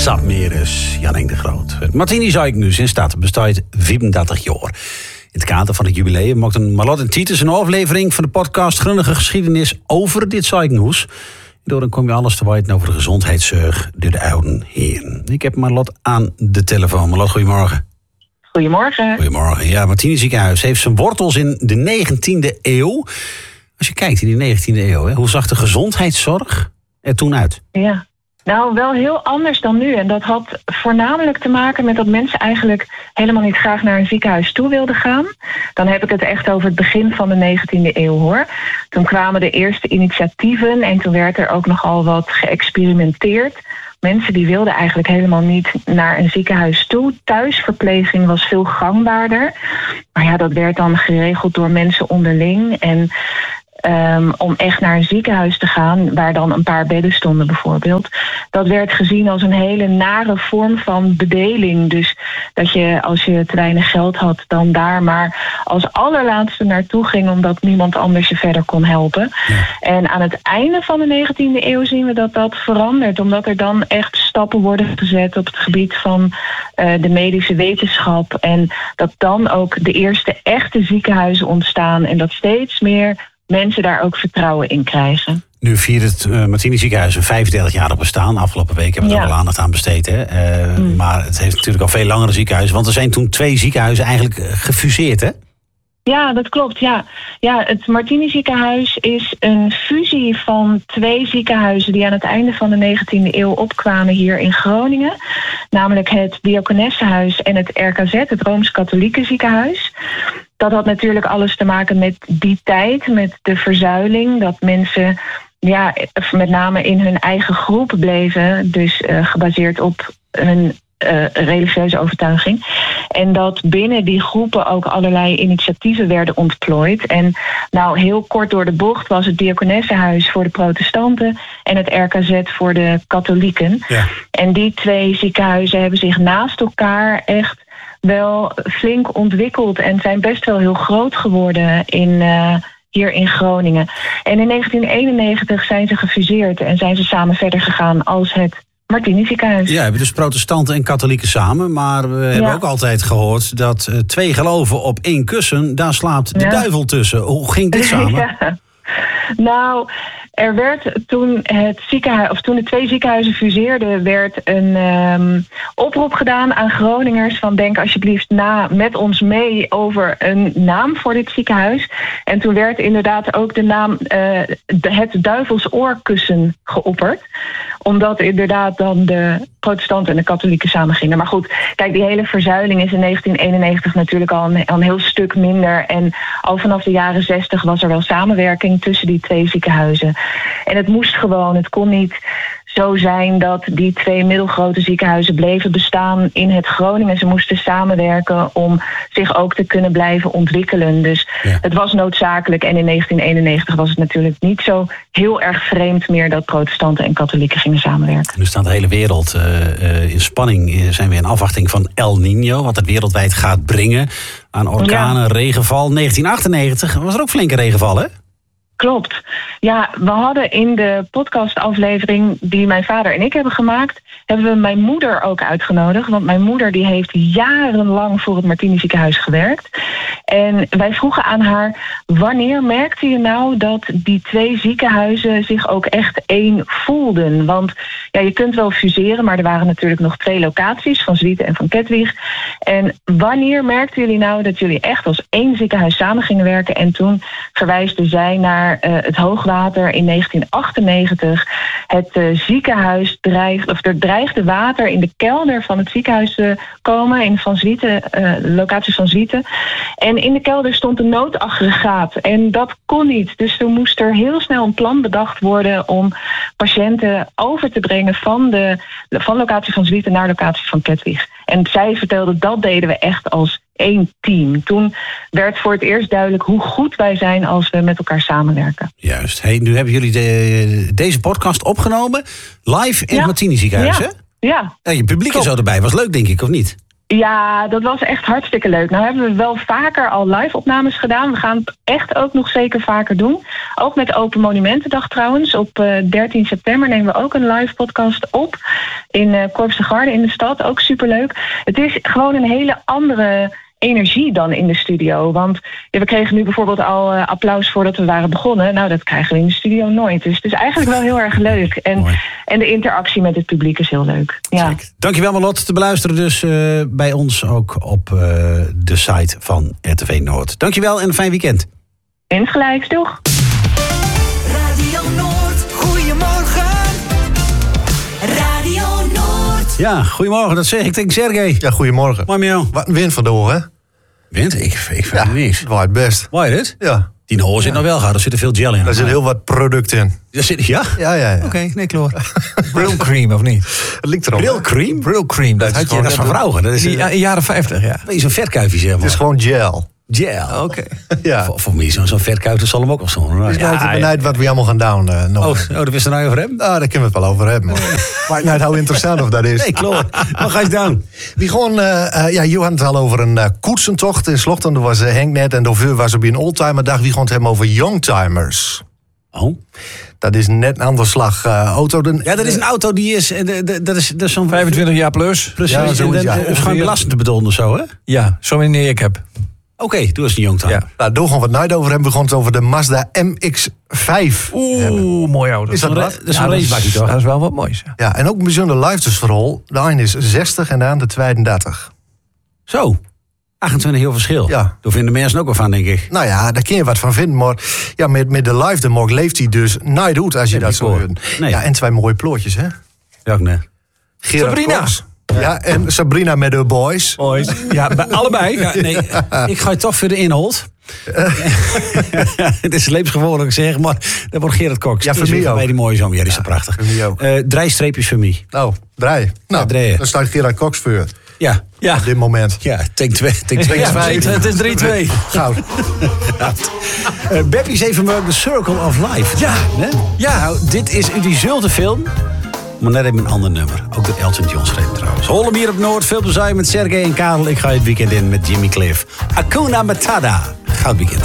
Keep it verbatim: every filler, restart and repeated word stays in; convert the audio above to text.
Sapmeres, Jan-Henk de Groot. Het Martini Ziekenhuis in stad bestaat vierendertig jaar. In het kader van het jubileum maakten Marlot en Titus een aflevering van de podcast Grunnige Geschiedenis over dit ziekenhuis. Door dan kom je alles te weten over de gezondheidszorg door de oude heren. Ik heb Marlot aan de telefoon. Marlot, goedemorgen. Goedemorgen. Goedemorgen. Ja, Martini Ziekenhuis heeft zijn wortels in de negentiende eeuw. Als je kijkt in die negentiende eeuw, hè, hoe zag de gezondheidszorg er toen uit? Ja. Nou, wel heel anders dan nu. En dat had voornamelijk te maken met dat mensen eigenlijk helemaal niet graag naar een ziekenhuis toe wilden gaan. Dan heb ik het echt over het begin van de negentiende eeuw, hoor. Toen kwamen de eerste initiatieven en toen werd er ook nogal wat geëxperimenteerd. Mensen die wilden eigenlijk helemaal niet naar een ziekenhuis toe. Thuisverpleging was veel gangbaarder. Maar ja, dat werd dan geregeld door mensen onderling. En Um, om echt naar een ziekenhuis te gaan, waar dan een paar bedden stonden bijvoorbeeld. Dat werd gezien als een hele nare vorm van bedeling. Dus dat je, als je te weinig geld had, dan daar maar als allerlaatste naartoe ging, omdat niemand anders je verder kon helpen. Ja. En aan het einde van de negentiende eeuw zien we dat dat verandert. Omdat er dan echt stappen worden gezet op het gebied van uh, de medische wetenschap. En dat dan ook de eerste echte ziekenhuizen ontstaan. En dat steeds meer mensen daar ook vertrouwen in krijgen. Nu viert het uh, Martini Ziekenhuis een vijfendertig jaar bestaan. Afgelopen week hebben we er ja. al aandacht aan besteed. Hè? Uh, mm. Maar het heeft natuurlijk al veel langere ziekenhuizen. Want er zijn toen twee ziekenhuizen eigenlijk gefuseerd, hè? Ja, dat klopt. Ja. Ja, het Martini Ziekenhuis is een fusie van twee ziekenhuizen die aan het einde van de negentiende eeuw opkwamen hier in Groningen. Namelijk het Diakonessenhuis en het R K Z, het Rooms-Katholieke Ziekenhuis. Dat had natuurlijk alles te maken met die tijd, met de verzuiling. Dat mensen ja, met name in hun eigen groep bleven. Dus uh, gebaseerd op hun uh, religieuze overtuiging. En dat binnen die groepen ook allerlei initiatieven werden ontplooid. En nou, heel kort door de bocht was het Diakonessenhuis voor de protestanten en het R K Z voor de katholieken. Ja. En die twee ziekenhuizen hebben zich naast elkaar echt wel flink ontwikkeld en zijn best wel heel groot geworden in, uh, hier in Groningen. En in negentien eenennegentig zijn ze gefuseerd en zijn ze samen verder gegaan als het Martini Ziekenhuis. Ja, we hebben dus protestanten en katholieken samen, maar we ja. hebben ook altijd gehoord dat uh, twee geloven op één kussen, daar slaapt de ja. duivel tussen. Hoe ging dit samen? Ja. Nou, er werd toen het ziekenhuis, of toen de twee ziekenhuizen fuseerden, werd een um, oproep gedaan aan Groningers van denk alsjeblieft na met ons mee over een naam voor dit ziekenhuis. En toen werd inderdaad ook de naam uh, de, het duivelsoorkussen geopperd. Omdat inderdaad dan de protestanten en de katholieken samen gingen. Maar goed, kijk, die hele verzuiling is in negentien eenennegentig natuurlijk al een, al een heel stuk minder. En al vanaf de jaren zestig was er wel samenwerking tussen die twee ziekenhuizen. En het moest gewoon, het kon niet zo zijn dat die twee middelgrote ziekenhuizen bleven bestaan in het Groningen. Ze moesten samenwerken om zich ook te kunnen blijven ontwikkelen. Dus ja. het was noodzakelijk. En in negentien eenennegentig was het natuurlijk niet zo heel erg vreemd meer dat protestanten en katholieken gingen samenwerken. Nu staat de hele wereld uh, uh, in spanning. Zijn we in afwachting van El Niño, wat het wereldwijd gaat brengen aan orkanen, ja. regenval. negentien achtennegentig was er ook flinke regenval, hè? Klopt. Ja, we hadden in de podcastaflevering die mijn vader en ik hebben gemaakt, hebben we mijn moeder ook uitgenodigd. Want mijn moeder die heeft jarenlang voor het Martini Ziekenhuis gewerkt. En wij vroegen aan haar, wanneer merkte je nou dat die twee ziekenhuizen zich ook echt één voelden? Want ja, je kunt wel fuseren, maar er waren natuurlijk nog twee locaties, van Zwieten en van Kettwig. En wanneer merkten jullie nou dat jullie echt als één ziekenhuis samen gingen werken? En toen verwijsden zij naar Uh, het hoogwater in negentien achtennegentig. Het uh, ziekenhuis dreigt, of er dreigde water in de kelder van het ziekenhuis te komen, in Van Zwieten, uh, de locatie van Zwieten. En in de kelder stond een noodaggregaat. En dat kon niet. Dus er moest er heel snel een plan bedacht worden om patiënten over te brengen van de van locatie van Zwieten naar locatie van Kettwig. En zij vertelde, dat deden we echt als één team. Toen werd voor het eerst duidelijk hoe goed wij zijn als we met elkaar samenwerken. Juist. Hey, nu hebben jullie de, deze podcast opgenomen live in ja. het Martini Ziekenhuis, ja. hè? Ja. Ja, je publiek is zo erbij. Was leuk, denk ik, of niet? Ja, dat was echt hartstikke leuk. Nou hebben we wel vaker al live-opnames gedaan. We gaan het echt ook nog zeker vaker doen. Ook met Open Monumentendag trouwens. Op uh, dertien september nemen we ook een live podcast op. In uh, Corps de Garde in de stad. Ook superleuk. Het is gewoon een hele andere energie dan in de studio. Want ja, we kregen nu bijvoorbeeld al uh, applaus voordat we waren begonnen. Nou, dat krijgen we in de studio nooit. Dus het is eigenlijk wel heel erg leuk. En, en de interactie met het publiek is heel leuk. Ja. Dankjewel Marlot. Te beluisteren dus uh, bij ons ook op uh, de site van R T V Noord. Dankjewel en een fijn weekend. Insgelijks, doeg. Radio Noord, goedemorgen. Radio Noord. Ja, goedemorgen. Dat zeg ik tegen Sergej. Ja, goedemorgen. Mooi met jou. Wat een wind vandoor, hè? Wind? Ik, ik vind Ja, het niks. het waait best. Waait het? Ja. Die hoor zit nog wel gaar. Er zit er veel gel in. Daar zit heel wat product in. Daar zit, ja? Ja, ja, ja. Oké, okay, nee, kloor. Brilcream, of niet? Het ligt erop. Brilcream? Brilcream, dat, Dat is had je gewoon- Dat is van vrouwen. Dat is in een, de jaren vijftig, ja. is een vetkuifje, zeg maar. Het is gewoon gel. gel. Oké. Ja. Voor, voor mij zo'n zo'n vetkuif, dat zal hem ook wel zo. Het is nou te benijd wat we allemaal gaan doen. Uh, nog. Oh, oh, daar wist je nou over hebben? Nou, daar kunnen we het wel over hebben. Maar nou, hoe interessant of dat is. Nee, kloor. Wat ga je doen? Wie gewoon, uh, uh, ja, je had het al over een uh, koetsentocht in Slochten. Er was uh, Henk net en Doveur was op een oldtimerdag. Wie gewoon het hebben over youngtimers. Oh. Dat is net een ander slag uh, auto. De, Ja, dat is een auto die is... eh, de- de- Dat is, dat is zo'n... vijfentwintig jaar plus. Precies. Ja, Ja, zoiets, ja. is gewoon belastend te bedoelen of zo, hè? Oké, Ja, zo wanneer ik heb. doe eens een youngtimer. Ja. Nou, daar gaan we het nooit over hebben. We gaan het over de Mazda M X vijf hebben. Oeh, mooi auto. Is dat Dat wat? is een racebakje, toch? Dat is wel wat moois. Ja. Ja, en ook een bijzonder liefdesverhaal. De een is zestig en de andere tweeëndertig. Zo. achtentwintig heel verschil. Ja. Daar vinden mensen ook wel van, denk ik. Nou ja, daar kun je wat van vinden. Maar ja, met, met de live de morgen leeft hij dus nooit goed als je Nee, dat die zo koor. hoort. Nee. Ja, en twee mooie plootjes, hè? Ja, nee. Gerard Sabrina. Cox. Ja, en Sabrina met de boys. Moois. Ja, bij allebei. Ja, nee, ik ga je toch voor de inhoud. Het is levensgewoonlijk zeg, maar dat wordt Gerard Cox. Ja, Die voor is mij weer ook. Bij die mooie zomer. Ja, die is zo prachtig. voor mij ook. Eh, drie streepjes voor mij. Nou, draai. Nou, draaien. dan staat Gerard Cox voor Ja. Ja. op dit moment. Ja, tank twee. Tank twee. Ja, het is drie twee. Goud. Uh, Beppie is even maar The Circle of Life. Ja. Hè? Ja. Nou, dit is uit diezelfde film. Maar net even een ander nummer. Ook door Elton John schreef trouwens. Hol hem hier op Noord. Veel plezier met Sergej en Karel. Ik ga het weekend in met Jimmy Cliff. Hakuna Matata. Goud weekend.